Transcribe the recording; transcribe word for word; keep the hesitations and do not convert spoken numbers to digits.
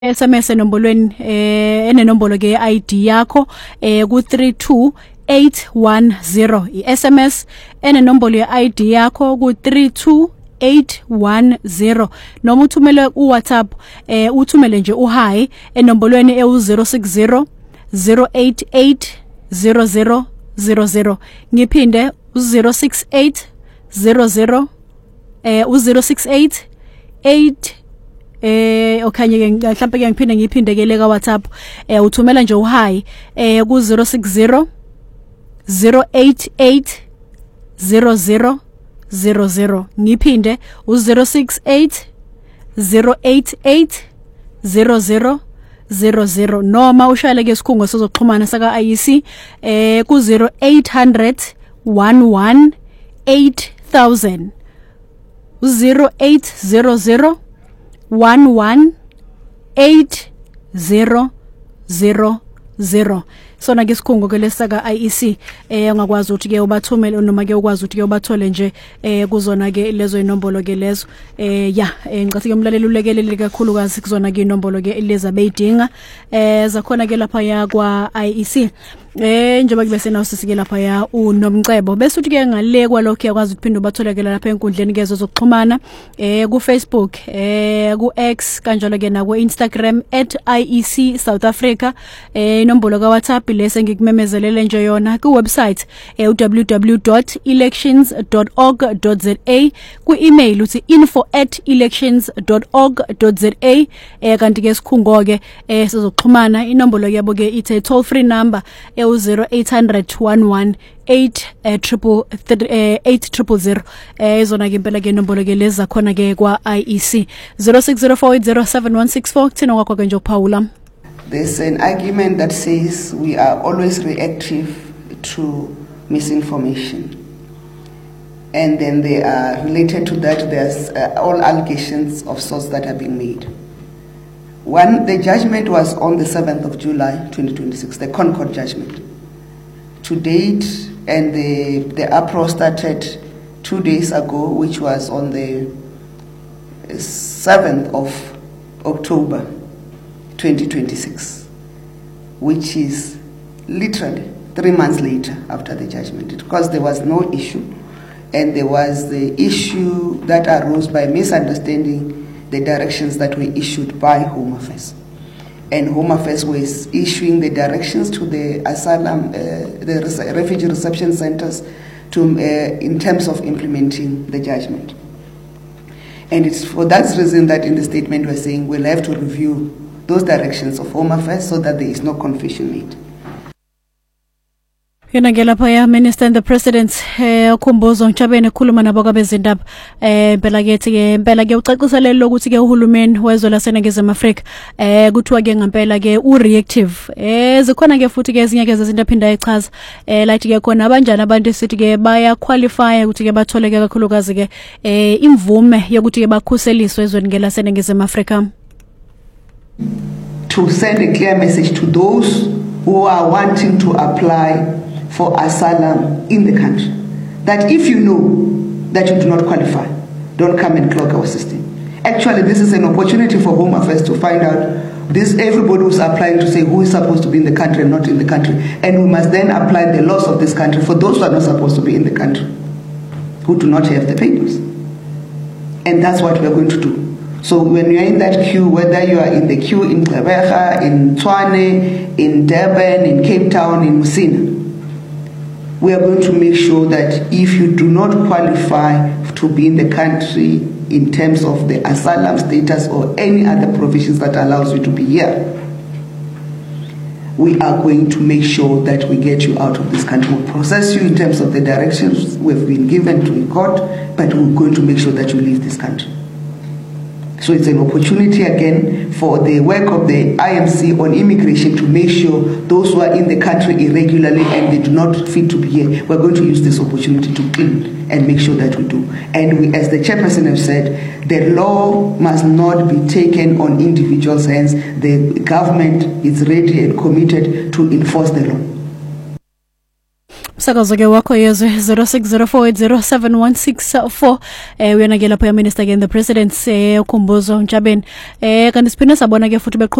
S M S enombolweni eh enenombolo ke I D yakho eh ku three two eight one zero. I-S M S enenombolo ye I D yakho ku three two eight one zero. Noma uthumele u WhatsApp eh uthumele nje u hi enombolweni e zero six zero zero eight eight zero zero zero zero. Ngiphinde u zero six eight zero zero eh u zero six eight eight eh okanye ke mhlawumbe ke ngiphinde ngiphindekele ka WhatsApp eh uthumela nje u hi eh ku zero six zero zero eight eight zero zero zero zero. Ngiphinde u zero six eight zero eight eight zero zero zero zero. Noma ushayele ke isikhungo sozoxhumana saka I E C eh ku zero eight hundred one one eight thousand zero eight zero zero one one eight zero zero zero. Sona ke isikhungo ke lesaka I E C eh ungakwazi ukuthi ke ubathumele noma ke ukwazi ukuthi ke ubathole nje eh kuzona ke lezo inombolo ke lezo eh ya ngicathi ke umlaleli ulekelele kakhulu kazi kuzona ke inombolo ke leza beyidinga eh zakhona ke lapha ya kwa I E C eh njengoba kube sena usisike lapha ya uNomcebo bese uthi ke ngale kwalokho yakwazi ukuphinda ubatholekela lapha enkundleni kezo zokuxhumana eh ku Facebook eh ku X kanjalo ke na ku Instagram at I E C South Africa eh inombolo ka WhatsApp lese ngikumemezelele nje yona ku website eh w w w dot elections dot org dot za ku email uthi info at elections dot org dot za eh kanti ke sikhungo ke eh sizoxhumana inombolo yabo ke ithe toll free number e zero eight hundred one one eight triple eight triple zero eh zona ke impela ke inombolo ke leza khona ke kwa I E C zero six zero four eight zero seven one six four thina kwakho ke nje uPaula. There's an argument that says we are always reactive to misinformation. And then they are related to that, there's uh, all allegations of sorts that are being made. One, the judgment was on the seventh of July twenty twenty-six, the Concord judgment. To date, and the, the uproar started two days ago, which was on the seventh of October twenty twenty-six, which is literally three months later after the judgment, because there was no issue, and there was the issue that arose by misunderstanding the directions that were issued by Home Affairs. And Home Affairs was issuing the directions to the asylum, uh, the res refugee reception centers to, uh, in terms of implementing the judgment. And it's for that reason that in the statement we're saying we'll have to review those directions of Home Affairs so that there is no confusion made. Yena ke lapha ya Minister and the President eh ukhumbuzo ngichabene ekhuluma nabo kwabezindaba eh impela ke ke impela ke ucaciselele lokuthi ke uhulumeni wezwe laseNingizimu Afrika eh kuthiwa ke ngempela ke u reactive eh zikhona ke futhi ke ezinye ke zezinto ephinda echaza eh lathi ke khona abanjani abantu esithi ke baya qualify ukuthi ke bathole ke kakhulukazi ke eh imvume yokuthi ke bakhuseliswe ezweni ke laseNingizimu Afrika. To send a clear message to those who are wanting to apply for asylum in the country, that if you know that you do not qualify, don't come and clog our system. Actually, this is an opportunity for Home Affairs to find out this, everybody who's applying, to say who is supposed to be in the country and not in the country, and we must then apply the laws of this country for those who are not supposed to be in the country, who do not have the papers. And that's what we're going to do. So when you're in that queue, whether you are in the queue in Gqeberha, in Tshwane, in Durban, in Cape Town, in Musina, we are going to make sure that if you do not qualify to be in the country in terms of the asylum status or any other provisions that allows you to be here, we are going to make sure that we get you out of this country. We'll process you in terms of the directions we've been given to the court, but we're going to make sure that you leave this country. So it's an opportunity again for the work of the I M C on immigration to make sure those who are in the country irregularly and they do not fit to be here, we're going to use this opportunity to clean and make sure that we do. And we, as the chairperson have said, the law must not be taken on individuals' hands. The government is ready and committed to enforce the law. Sakazo ke wakho yezwe zero six zero four eight zero seven one six four eh uyana ke lapho ya minister again the president eh ukhumbuzo Ntshabeni eh kanti siphinde sabona ke futhi